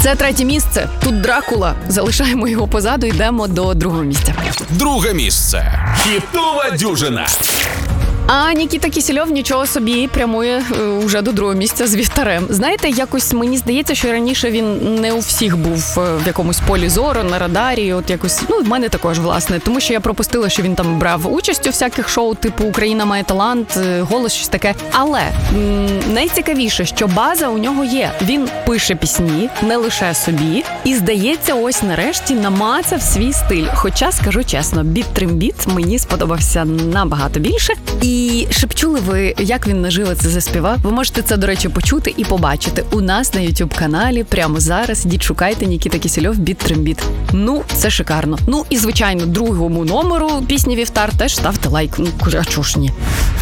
Це 3 місце. Тут Дракула. Залишаємо його позаду, йдемо до 2-го місця. 2 місце. Хітова дюжина. А Нікіта Кісельов нічого собі прямує уже до 2-го місця з Вівтарем. Знаєте, якось мені здається, що раніше він не у всіх був в якомусь полі зору, на радарі, от якось, в мене також, власне, тому що я пропустила, що він там брав участь у всяких шоу, типу «Україна має талант», «Голос», щось таке. Але найцікавіше, що база у нього є. Він пише пісні, не лише собі, і, здається, ось нарешті намацав свій стиль. Хоча, скажу чесно, біт-тримбіт мені сподобався набагато більше. І шепчули ви, як він наживо це заспівав? Ви можете це, до речі, почути і побачити у нас на YouTube-каналі прямо зараз. Ідіть, шукайте Нікіта Кісельов «Біт-тримбіт». Це шикарно. І, звичайно, 2-му номеру пісні «Вівтар» теж ставте лайк. А чого ж ні?